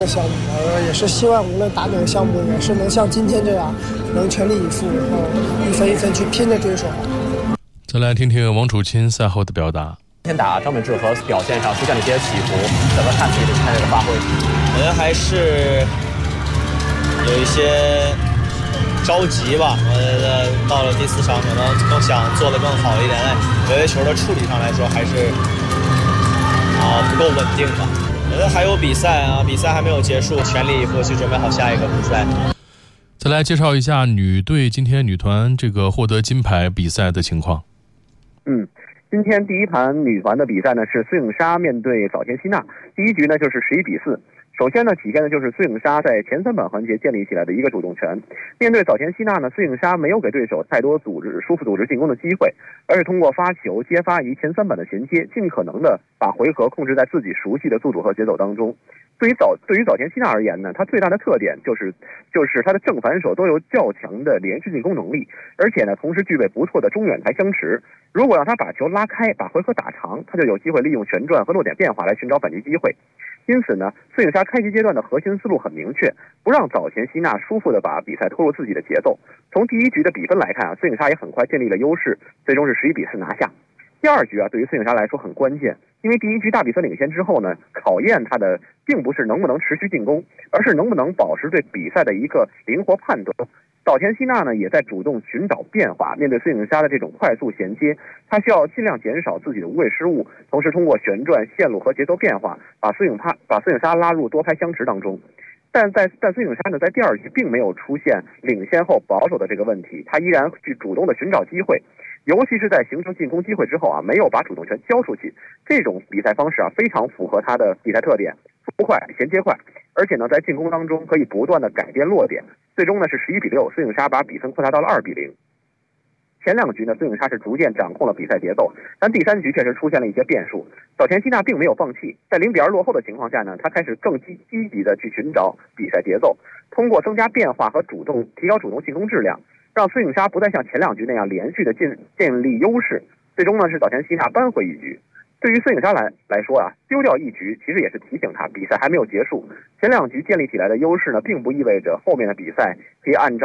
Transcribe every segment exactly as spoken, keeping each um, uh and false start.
项目，呃，也是希望无论打哪个项目，也是能像今天这样，能全力以赴，然后一分一分去拼着对手。 再来听听王楚钦赛后的表达。 今天打张本智和表现上出现了一些起伏，怎么看自己的开始的发挥？ 我觉得还是有一些着急吧。我觉得到了第四场，可能更想做得更好一点。有些球的处理上来说，还是啊不够稳定吧。我觉得还有比赛啊，比赛还没有结束，全力以赴去准备好下一个比赛。 再来介绍一下女队今天女团这个获得金牌比赛的情况。 嗯。今天第一盘女团的比赛呢是孙颖莎面对早田希娜，第一局呢就是十一比四。首先呢体现的就是孙颖莎在前三板环节建立起来的一个主动权。面对早田希娜呢，孙颖莎没有给对手太多组织舒服组织进攻的机会，而是通过发球、接发以及前三板的衔接，尽可能的把回合控制在自己熟悉的速度和节奏当中。对于早对于早田希娜而言呢，她最大的特点就是就是她的正反手都有较强的连续进攻能力，而且呢同时具备不错的中远台相持。如果让她把球拉开，把回合打长，她就有机会利用旋转和落点变化来寻找反击机会。因此呢，孙颖莎开局阶段的核心思路很明确，不让早田希娜舒服的把比赛拖入自己的节奏。从第一局的比分来看啊，孙颖莎也很快建立了优势，最终是十一比四拿下。第二局啊，对于孙颖莎来说很关键，因为第一局大比分领先之后呢，考验她的并不是能不能持续进攻，而是能不能保持对比赛的一个灵活判断。早田希娜呢，也在主动寻找变化，面对孙颖莎的这种快速衔接，她需要尽量减少自己的无谓失误，同时通过旋转、线路和节奏变化，把孙颖莎把孙颖莎拉入多拍相持当中。但在但孙颖莎呢，在第二局并没有出现领先后保守的这个问题，她依然去主动的寻找机会。尤其是在形成进攻机会之后啊，没有把主动权交出去，这种比赛方式啊，非常符合他的比赛特点，速度快、衔接快，而且呢，在进攻当中可以不断的改变落点。最终呢是十一比六，孙颖莎把比分扩大到了二比零。前两局呢，孙颖莎是逐渐掌控了比赛节奏，但第三局确实出现了一些变数。早田希娜并没有放弃，在零比二落后的情况下呢，她开始更积积极的去寻找比赛节奏，通过增加变化和主动提高主动进攻质量，让孙颖莎不再像前两局那样连续的建建立优势。最终呢是早田希娜扳回一局。对于孙颖莎来来说啊，丢掉一局其实也是提醒她比赛还没有结束。前两局建立起来的优势呢，并不意味着后面的比赛可以按照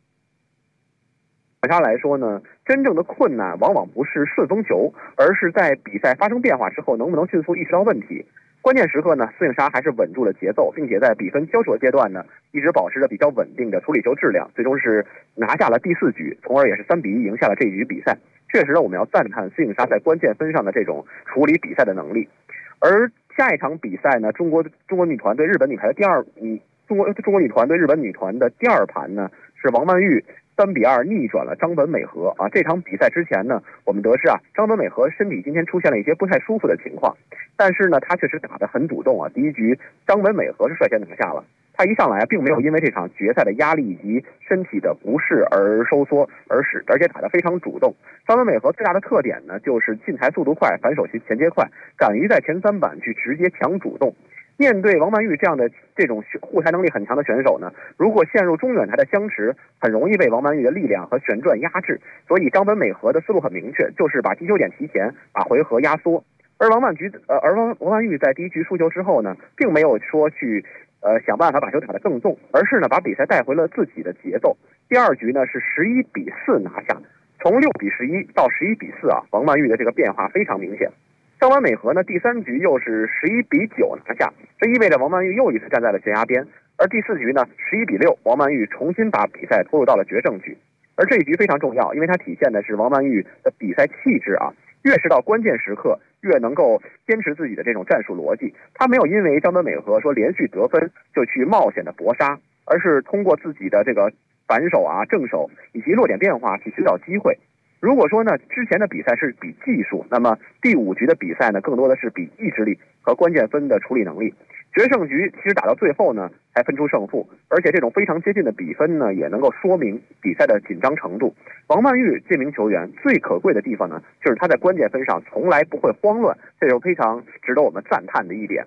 孙颖莎来说呢，真正的困难往往不是顺风球，而是在比赛发生变化之后能不能迅速意识到问题。关键时刻呢，孙颖莎还是稳住了节奏，并且在比分交手阶段呢，一直保持着比较稳定的处理球质量，最终是拿下了第四局，从而也是三比一赢下了这一局比赛。确实呢，我们要赞叹孙颖莎在关键分上的这种处理比赛的能力。而下一场比赛呢，中国中国女团对日本女排的第二，嗯，中国中国女团对日本女团的第二盘呢，是王曼玉三比二逆转了张本美和啊！这场比赛之前呢，我们得知啊，张本美和身体今天出现了一些不太舒服的情况，但是呢，她确实打得很主动啊。第一局张本美和是率先拿下了，她一上来并没有因为这场决赛的压力以及身体的不适而收缩，而使而且打得非常主动。张本美和最大的特点呢，就是进台速度快，反手去衔接快，敢于在前三板去直接抢主动。面对王曼玉这样的这种护台能力很强的选手呢，如果陷入中远台的相持，很容易被王曼玉的力量和旋转压制。所以张本美和的思路很明确，就是把击球点提前，把回合压缩。而王曼菊呃，而王王曼玉在第一局输球之后呢，并没有说去呃想办法把球打得更重，而是呢把比赛带回了自己的节奏。第二局呢是十一比四拿下，从六比十一到十一比四啊，王曼玉的这个变化非常明显。张本美和呢，第三局又是十一比九拿下，这意味着王曼玉又一次站在了悬崖边。而第四局呢，十一比六，王曼玉重新把比赛拖入到了决胜局。而这一局非常重要，因为它体现的是王曼玉的比赛气质啊，越是到关键时刻，越能够坚持自己的这种战术逻辑。他没有因为张本美和说连续得分就去冒险的搏杀，而是通过自己的这个反手啊、正手以及落点变化去寻找机会。如果说呢，之前的比赛是比技术，那么第五局的比赛呢，更多的是比意志力和关键分的处理能力。决胜局其实打到最后呢，才分出胜负，而且这种非常接近的比分呢，也能够说明比赛的紧张程度。王曼玉这名球员最可贵的地方呢，就是他在关键分上从来不会慌乱，这是非常值得我们赞叹的一点。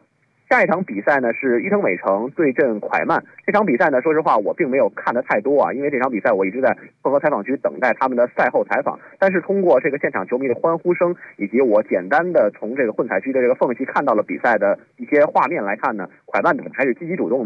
下一场比赛呢是伊藤美诚对阵蒯曼。这场比赛呢，说实话我并没有看得太多啊，因为这场比赛我一直在混合采访区等待他们的赛后采访。但是通过这个现场球迷的欢呼声，以及我简单的从这个混采区的这个缝隙看到了比赛的一些画面来看呢，蒯曼还是积极主动的。